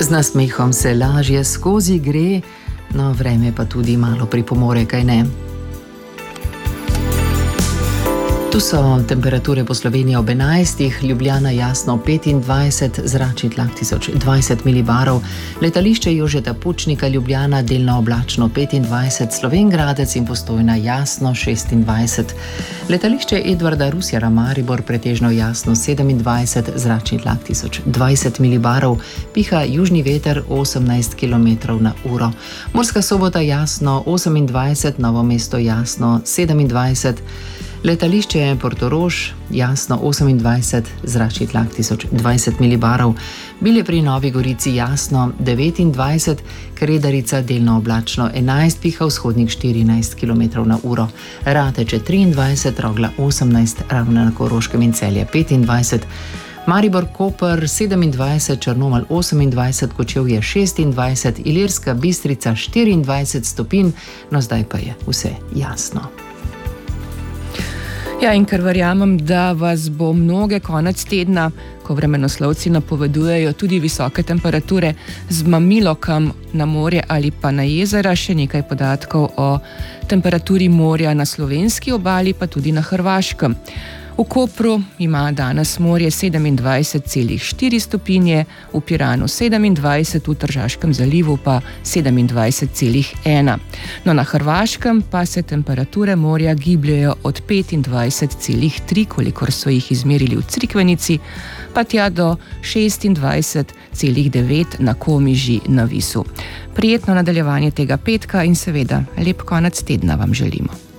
Z nasmehom se lažje skozi gre, no vreme pa tudi malo pripomore, kaj ne? Tu so temperature po Sloveniji ob 11, Ljubljana jasno 25, zračni tlak 1020 milibarov, letališče Jožeta Pučnika Ljubljana delno oblačno 25, Slovenj Gradec in Postojna jasno 26, letališče Edvarda Rusjara Maribor pretežno jasno 27, zračni tlak 1020 milibarov, piha južni veter 18 km/h. Murska Sobota jasno 28, Novo mesto jasno 27, letališče Portorož jasno 28, zračni tlak 1020 milibarov, Bilje pri Novi Gorici jasno 29, Kredarica delno oblačno 11, piha vzhodnik 14 km/h, Rateče 23, Rogla 18, Ravne na Koroškem in Celje 25, Maribor Koper 27, Črnomelj 28, Kočevje 26, Ilirska Bistrica 24 stopinj, no zdaj pa je vse jasno. Ja, in ker verjamem, da vas bo mnoge konec tedna, ko vremenoslovci napovedujejo tudi visoke temperature, zmamilo kam na morje ali pa na jezera, še nekaj podatkov o temperaturi morja na slovenski obali, pa tudi na Hrvaškem. V Kopru ima danes morje 27,4 stopinje, v Piranu 27, v Tržaškem zalivu pa 27,1. No, na Hrvaškem pa se temperature morja gibljajo od 25,3, kolikor so jih izmerili v Crikvenici, pa tja do 26,9 na Komiži na Visu. Prijetno nadaljevanje tega petka in seveda lep konec tedna vam želimo.